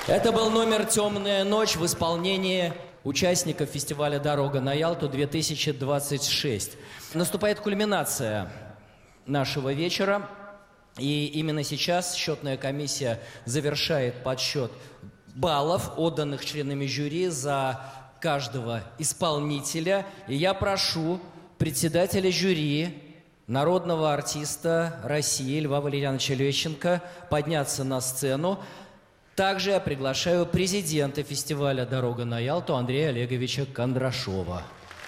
Это был номер «Темная ночь» в исполнении участников фестиваля «Дорога на Ялту-2026». Наступает кульминация нашего вечера, и именно сейчас счетная комиссия завершает подсчет баллов, отданных членами жюри за каждого исполнителя. И я прошу председателя жюри, народного артиста России Льва Валерьяновича Лещенко подняться на сцену. Также я приглашаю президента фестиваля «Дорога на Ялту» Андрея Олеговича Кондрашова.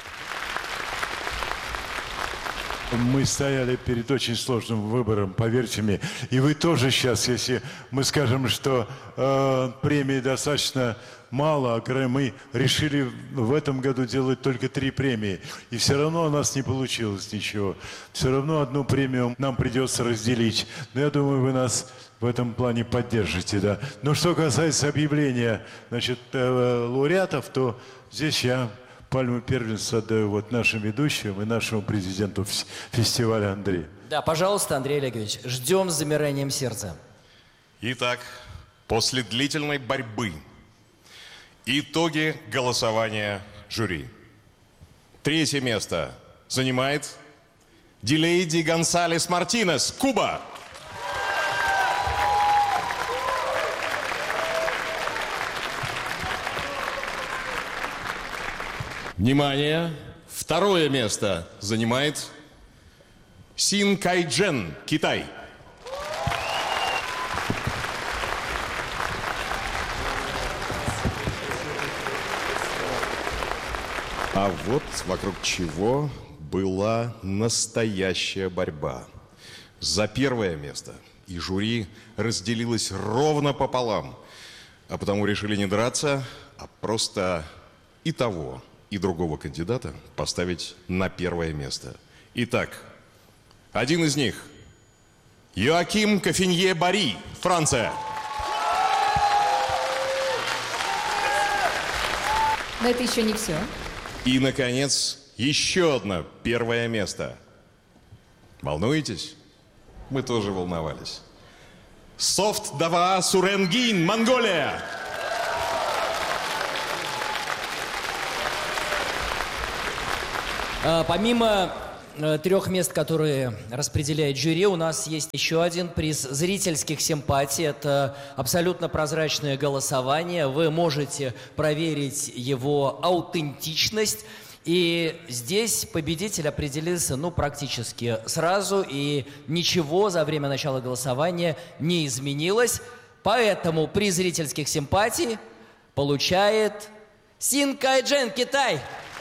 Мы стояли перед очень сложным выбором, поверьте мне. И вы тоже сейчас, если мы скажем, что премий достаточно мало, мы решили в этом году делать только 3 премии. И все равно у нас не получилось ничего. Все равно одну премию нам придется разделить. Но я думаю, вы нас в этом плане поддержите, да. Но что касается объявления, значит, лауреатов, то здесь я пальму первенства отдаю вот нашим ведущим и нашему президенту фестиваля Андрею. Да, пожалуйста, Андрей Олегович, ждем с замиранием сердца. Итак, после длительной борьбы, итоги голосования жюри. 3-е место занимает Дилейди Гонсалес Мартинес, Куба. Внимание! 2-е место занимает Син Кайджен, Китай. А вот вокруг чего была настоящая борьба. За 1-е место и жюри разделилось ровно пополам, а потому решили не драться, а просто и того, и другого кандидата поставить на 1-е место. Итак, один из них – Йоаким Кофинье-Бари, Франция. Но это еще не все. И, наконец, еще одно 1-е место. Волнуетесь? Мы тоже волновались. Софт Дава Суренгин, Монголия. Помимо 3 мест, которые распределяет жюри, у нас есть еще один приз зрительских симпатий. Это абсолютно прозрачное голосование. Вы можете проверить его аутентичность. И здесь победитель определился, практически сразу. И ничего за время начала голосования не изменилось. Поэтому приз зрительских симпатий получает Син Кайджен, Китай.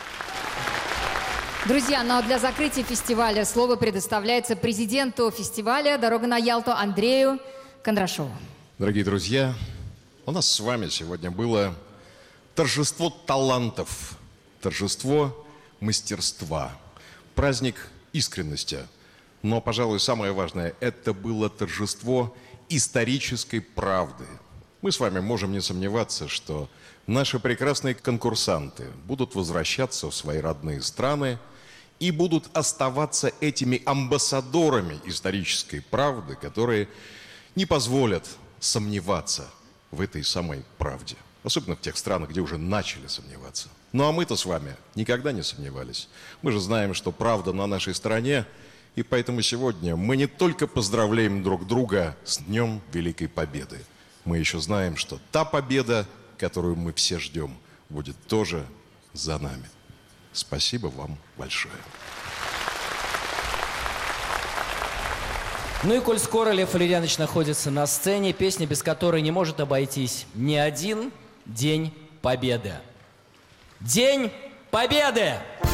Друзья, ну а для закрытия фестиваля слово предоставляется президенту фестиваля «Дорога на Ялту» Андрею Кондрашову. Дорогие друзья, у нас с вами сегодня было торжество талантов, торжество мастерства, праздник искренности. Но, пожалуй, самое важное – это было торжество исторической правды. Мы с вами можем не сомневаться, что наши прекрасные конкурсанты будут возвращаться в свои родные страны и будут оставаться этими амбассадорами исторической правды, которые не позволят сомневаться в этой самой правде. Особенно в тех странах, где уже начали сомневаться. Ну а мы-то с вами никогда не сомневались. Мы же знаем, что правда на нашей стороне, и поэтому сегодня мы не только поздравляем друг друга с Днем Великой Победы. Мы еще знаем, что та победа, которую мы все ждем, будет тоже за нами. Спасибо вам большое. Ну и коль скоро Лев Валерьянович находится на сцене, песня, без которой не может обойтись ни один День Победы. День Победы!